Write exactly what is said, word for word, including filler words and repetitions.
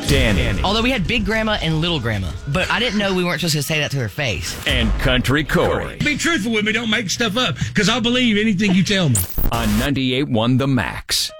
Danny. Although we had Big Grandma and Little Grandma. But I didn't know we weren't supposed to say that to her face. And Country Corey. Be truthful with me. Don't make stuff up, because I'll believe anything you tell me. On ninety-eight point one The Max.